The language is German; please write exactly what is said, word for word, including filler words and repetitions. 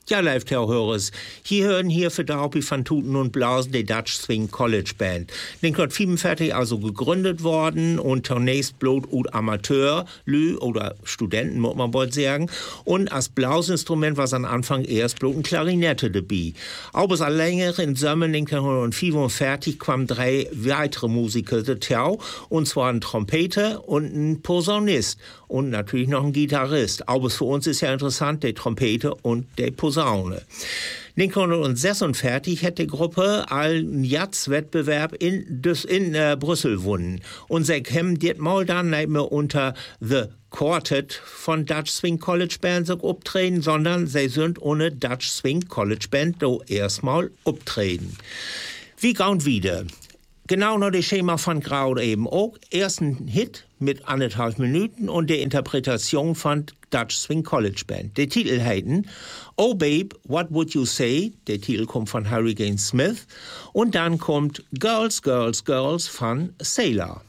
Ja, live Hörers. Hier hören hier für Daupi van Tuten und Blasen die Dutch Swing College Band. neunzehnhundertvierundvierzig also gegründet worden und zunächst bloß und Amateur, Lü oder Studenten, muss man bald sagen. Und als Blausinstrument war es am Anfang erst bloß ein Klarinette dabei. Auch bis länger in Sommer neunzehnhundertfünfundvierzig kamen drei weitere Musiker dazu, und zwar ein Trompeter und ein Posaunist und natürlich noch ein Gitarrist. Auch für uns ist ja interessant, der Trompete und der Posaune. neunzehnhundertsechsundvierzig hat die Gruppe einen Jazz-Wettbewerb in, in äh, Brüssel gewonnen. Und sie haben diesmal dann nicht mehr unter The Quartet von Dutch Swing College Band auftreten, sondern sie sind ohne Dutch Swing College Band da erstmal auftreten. Wie gaun wieder? Genau noch das Schema von Grau eben auch. Ersten Hit mit anderthalb Minuten und der Interpretation von Dutch Swing College Band. Der Titel heißen Oh Babe, What Would You Say? Der Titel kommt von Harry Gaines Smith. Und dann kommt Girls, Girls, Girls von Sailor.